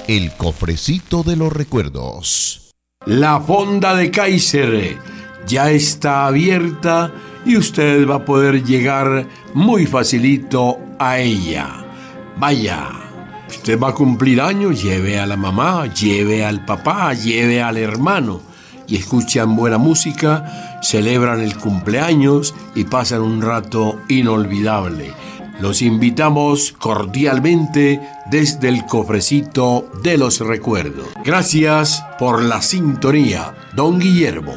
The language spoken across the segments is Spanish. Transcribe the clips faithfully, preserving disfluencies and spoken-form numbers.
El cofrecito de los recuerdos. La fonda de Kaiser ya está abierta y usted va a poder llegar muy facilito a ella. Vaya, usted va a cumplir años, lleve a la mamá, lleve al papá, lleve al hermano y escuchan buena música, celebran el cumpleaños y pasan un rato inolvidable. Los invitamos cordialmente desde el cofrecito de los recuerdos. Gracias por la sintonía, don Guillermo.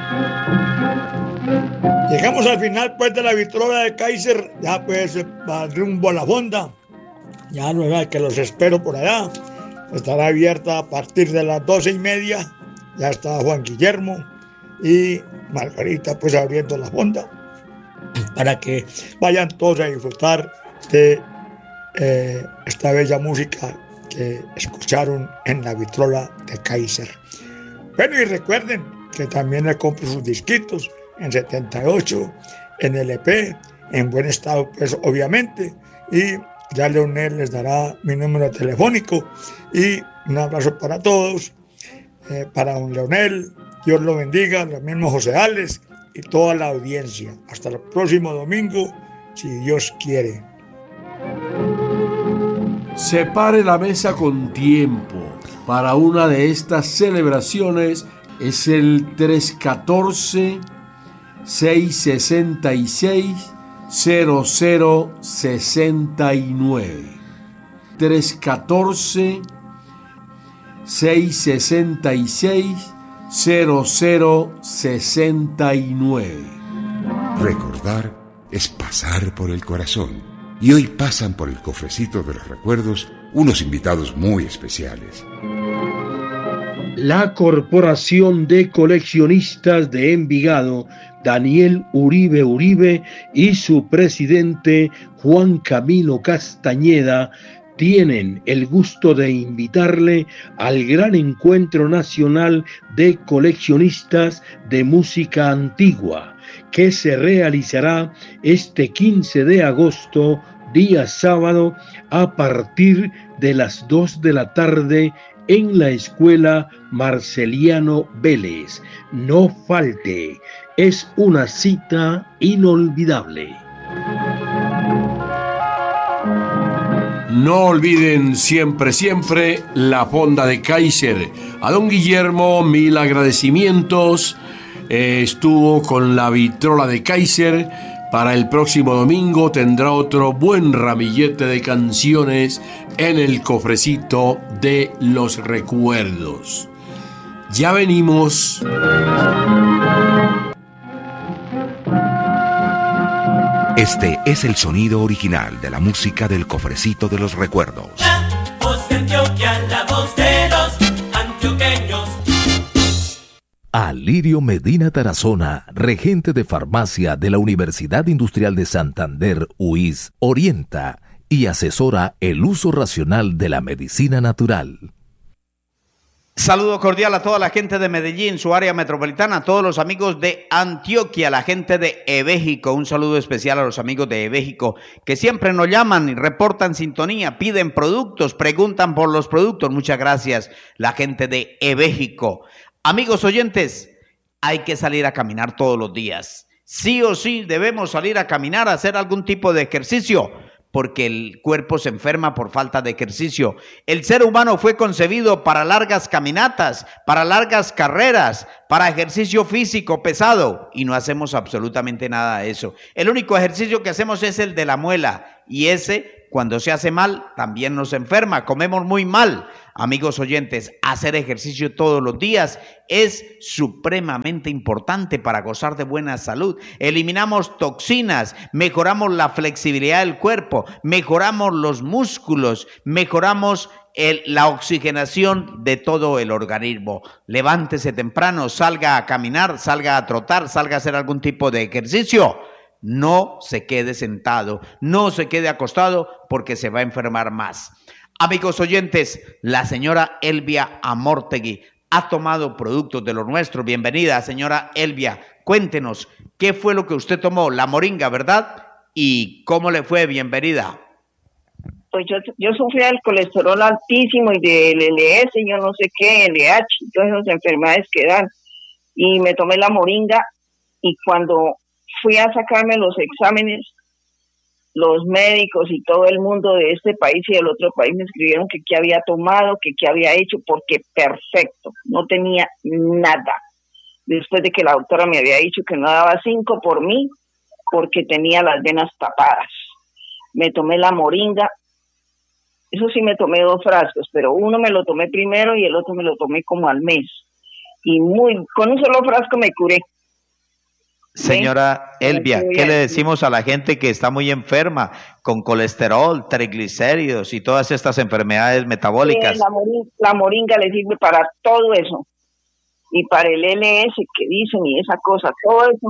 Llegamos al final pues de la vitrola de Kaiser, ya pues va rumbo a la fonda. Ya no es que los espero por allá. Estará abierta a partir de las doce y media. Ya está Juan Guillermo y Margarita pues abriendo la fonda para que vayan todos a disfrutar de eh, esta bella música que escucharon en la vitrola de Kaiser. Bueno, y recuerden que también le compro sus disquitos en setenta y ocho, en L P, en buen estado pues obviamente, y ya Leonel les dará mi número telefónico. Y un abrazo para todos, eh, para don Leonel, Dios lo bendiga, lo mismo José Alex y toda la audiencia. Hasta el próximo domingo, si Dios quiere. Separe la mesa con tiempo para una de estas celebraciones. Es el tres uno cuatro, seis seis seis, cero cero seis nueve. tres uno cuatro, seis seis seis, cero cero seis nueve. Recordar es pasar por el corazón. Y hoy pasan por el cofrecito de los recuerdos unos invitados muy especiales. La Corporación de Coleccionistas de Envigado, Daniel Uribe Uribe, y su presidente Juan Camilo Castañeda tienen el gusto de invitarle al gran encuentro nacional de coleccionistas de música antigua, que se realizará este quince de agosto, día sábado, a partir de las dos de la tarde en la Escuela Marceliano Vélez. No falte, es una cita inolvidable. No olviden siempre, siempre la fonda de Kaiser. A don Guillermo, mil agradecimientos. Eh, estuvo con la vitrola de Kaiser. Para el próximo domingo tendrá otro buen ramillete de canciones en el cofrecito de los recuerdos. Ya venimos. Este es el sonido original de la música del cofrecito de los recuerdos. La voz de Antioquia, la voz de los antioqueños. Alirio Medina Tarazona, regente de farmacia de la Universidad Industrial de Santander, U I S, orienta y asesora el uso racional de la medicina natural. Saludo cordial a toda la gente de Medellín, su área metropolitana, a todos los amigos de Antioquia, la gente de Ebéjico. Un saludo especial a los amigos de Ebéjico que siempre nos llaman y reportan sintonía, piden productos, preguntan por los productos. Muchas gracias, la gente de Ebéjico. Amigos oyentes, hay que salir a caminar todos los días. Sí o sí debemos salir a caminar, a hacer algún tipo de ejercicio, porque el cuerpo se enferma por falta de ejercicio. El ser humano fue concebido para largas caminatas, para largas carreras, para ejercicio físico pesado, y no hacemos absolutamente nada de eso. El único ejercicio que hacemos es el de la muela, y ese, cuando se hace mal, también nos enferma, comemos muy mal. Amigos oyentes, hacer ejercicio todos los días es supremamente importante para gozar de buena salud. Eliminamos toxinas, mejoramos la flexibilidad del cuerpo, mejoramos los músculos, mejoramos el, la oxigenación de todo el organismo. Levántese temprano, salga a caminar, salga a trotar, salga a hacer algún tipo de ejercicio. No se quede sentado, no se quede acostado porque se va a enfermar más. Amigos oyentes, la señora Elvia Amortegui ha tomado productos de los nuestros. Bienvenida, señora Elvia. Cuéntenos, ¿qué fue lo que usted tomó? La moringa, ¿verdad? ¿Y cómo le fue? Bienvenida. pues yo, yo sufría del colesterol altísimo y del L S, yo no sé qué, L H, todas esas enfermedades que dan. Y me tomé la moringa y cuando fui a sacarme los exámenes, los médicos y todo el mundo de este país y del otro país me escribieron que qué había tomado, que qué había hecho, porque perfecto, no tenía nada. Después de que la doctora me había dicho que no daba cinco por mí, porque tenía las venas tapadas. Me tomé la moringa, eso sí me tomé dos frascos, pero uno me lo tomé primero y el otro me lo tomé como al mes. Y muy, con un solo frasco me curé. Señora Elvia, ¿qué le decimos a la gente que está muy enferma con colesterol, triglicéridos y todas estas enfermedades metabólicas? Sí, la, moringa, la moringa le sirve para todo eso. Y para el L S que dicen y esa cosa, todo eso.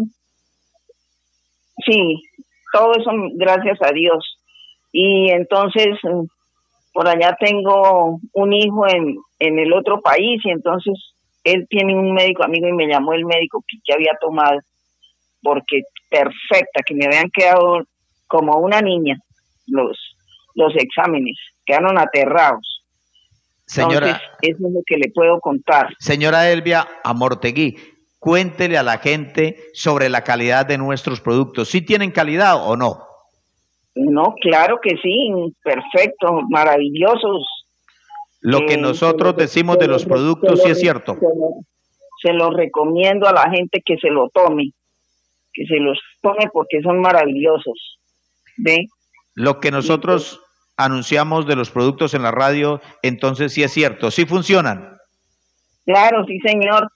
Sí, todo eso gracias a Dios. Y entonces, por allá tengo un hijo en, en el otro país y entonces él tiene un médico amigo y me llamó el médico que, que había tomado. Porque perfecta, que me habían quedado como una niña los, los exámenes, quedaron aterrados. Señora, entonces, eso es lo que le puedo contar. Señora Elvia Amortegui, cuéntele a la gente sobre la calidad de nuestros productos. ¿Sí tienen calidad o no? No, claro que sí, perfecto, maravillosos. Lo que eh, nosotros se lo, decimos de los productos, sí es cierto. Se lo, se lo recomiendo a la gente que se lo tome, que se los tome porque son maravillosos. ¿Ve? Lo que nosotros anunciamos de los productos en la radio, entonces sí es cierto, sí funcionan. Claro, sí señor,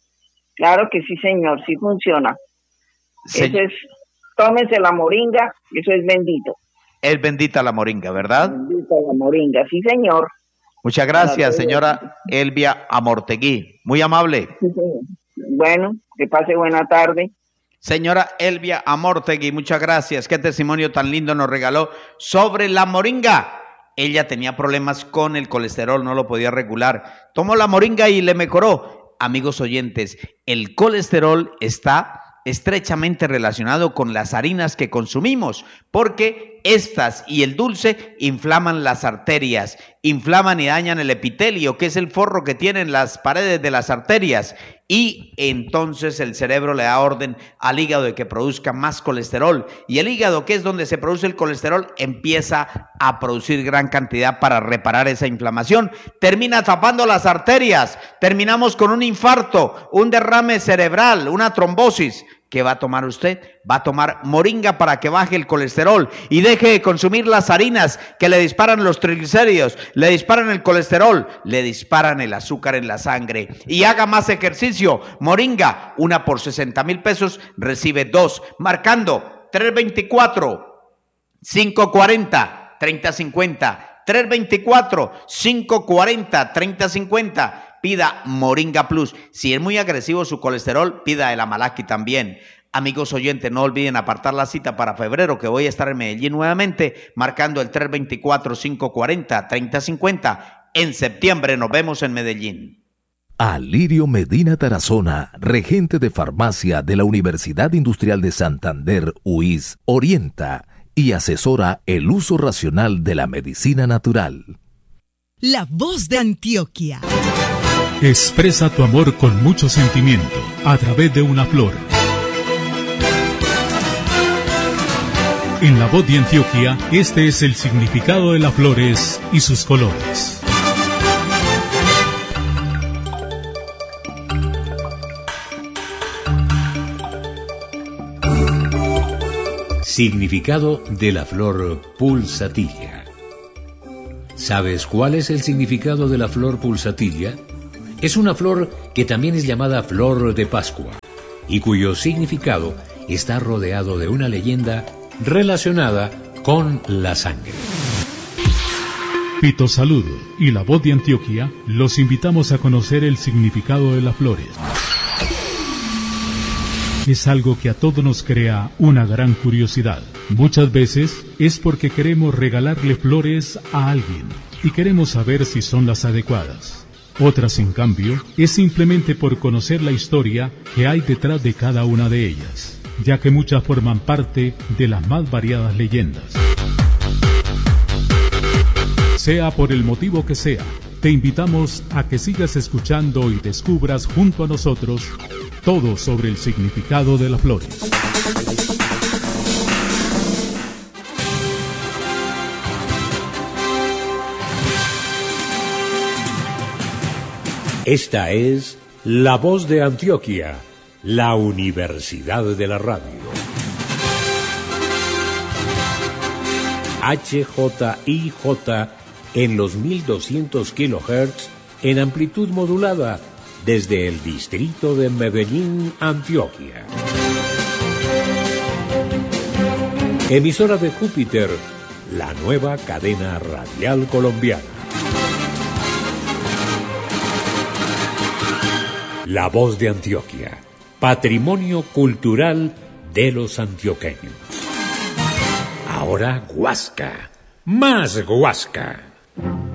claro que sí señor, sí funciona. Se... Eso es, tómese la moringa, eso es bendito. Es bendita la moringa, ¿verdad? Bendita la moringa, sí señor. Muchas gracias, señora Elvia Amortegui, muy amable. Sí, señor. Bueno, que pase buena tarde. Señora Elvia Amortegui, muchas gracias. Qué testimonio tan lindo nos regaló sobre la moringa. Ella tenía problemas con el colesterol, no lo podía regular. Tomó la moringa y le mejoró. Amigos oyentes, el colesterol está estrechamente relacionado con las harinas que consumimos, porque estas y el dulce inflaman las arterias, inflaman y dañan el epitelio, que es el forro que tienen las paredes de las arterias, y entonces el cerebro le da orden al hígado de que produzca más colesterol, y el hígado, que es donde se produce el colesterol, empieza a producir gran cantidad para reparar esa inflamación, termina tapando las arterias, terminamos con un infarto, un derrame cerebral, una trombosis. ¿Qué va a tomar usted? Va a tomar moringa para que baje el colesterol y deje de consumir las harinas que le disparan los triglicéridos, le disparan el colesterol, le disparan el azúcar en la sangre. Y haga más ejercicio. Moringa, una por sesenta mil pesos, recibe dos, marcando tres veinticuatro, cinco cuarenta, treinta cincuenta, tres veinticuatro, cinco cuarenta, treinta cincuenta. Pida Moringa Plus. Si es muy agresivo su colesterol, pida el Amalaki también. Amigos oyentes, no olviden apartar la cita para febrero, que voy a estar en Medellín nuevamente, marcando el tres veinticuatro, cinco cuarenta, treinta cincuenta. En septiembre nos vemos en Medellín. Alirio Medina Tarazona, regente de farmacia de la Universidad Industrial de Santander, U I S, orienta y asesora el uso racional de la medicina natural. La voz de Antioquia. Expresa tu amor con mucho sentimiento a través de una flor. En La Voz de Antioquia, este es el significado de las flores y sus colores. Significado de la flor pulsatilla. ¿Sabes cuál es el significado de la flor pulsatilla? Es una flor que también es llamada flor de Pascua y cuyo significado está rodeado de una leyenda relacionada con la sangre. Pito Salud y La Voz de Antioquia los invitamos a conocer el significado de las flores. Es algo que a todos nos crea una gran curiosidad. Muchas veces es porque queremos regalarle flores a alguien y queremos saber si son las adecuadas. Otras, en cambio, es simplemente por conocer la historia que hay detrás de cada una de ellas, ya que muchas forman parte de las más variadas leyendas. Sea por el motivo que sea, te invitamos a que sigas escuchando y descubras junto a nosotros todo sobre el significado de las flores. Esta es La Voz de Antioquia, la Universidad de la Radio. H J I J en los mil doscientos kilohertz en amplitud modulada desde el distrito de Medellín, Antioquia. Emisora de Júpiter, la nueva cadena radial colombiana. La Voz de Antioquia, patrimonio cultural de los antioqueños. Ahora Guasca, más Guasca.